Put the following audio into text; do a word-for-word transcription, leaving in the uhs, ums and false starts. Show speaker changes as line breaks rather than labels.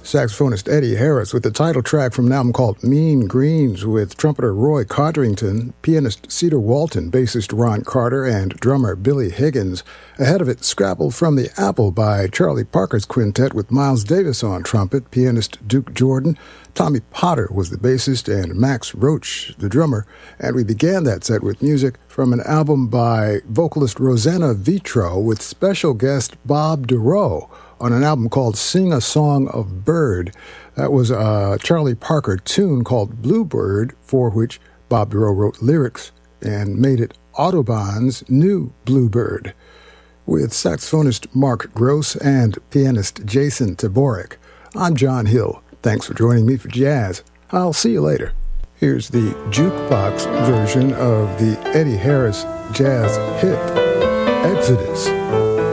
saxophonist Eddie Harris with the title track from an album called Mean Greens with trumpeter Roy Codrington, pianist Cedar Walton, bassist Ron Carter, and drummer Billy Higgins. Ahead of it, Scrapple from the Apple by Charlie Parker's quintet with Miles Davis on trumpet, pianist Duke Jordan, Tommy Potter was the bassist, and Max Roach the drummer. And we began that set with music from an album by vocalist Rosanna Vitro with special guest Bob Dorough on an album called Sing a Song of Bird. That was a Charlie Parker tune called Bluebird, for which Bob Dorough wrote lyrics and made it Audubon's new Bluebird, with saxophonist Mark Gross and pianist Jason Taborek. I'm John Hill. Thanks for joining me for jazz. I'll see you later. Here's the jukebox version of the Eddie Harris jazz hit, Exodus.